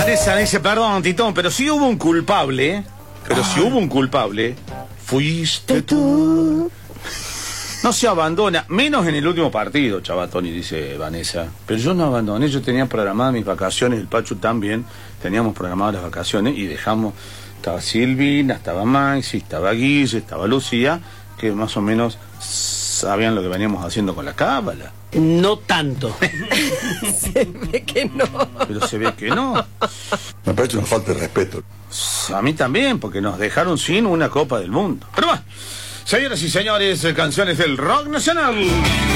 Vanessa dice, perdón, Titón, pero si hubo un culpable, fuiste tú. No se abandona, menos en el último partido, Chavatoni, dice Vanessa. Pero yo no abandoné, yo tenía programadas mis vacaciones, el Pachu también, teníamos programadas las vacaciones y dejamos, estaba Silvina, estaba Maxi, estaba Guille, estaba Lucía, que más o menos sabían lo que veníamos haciendo con la cábala. No tanto. Se ve que no. Pero se ve que no. Me parece una falta de respeto. A mí también, porque nos dejaron sin una Copa del Mundo. Pero bueno, señoras y señores, canciones del rock nacional.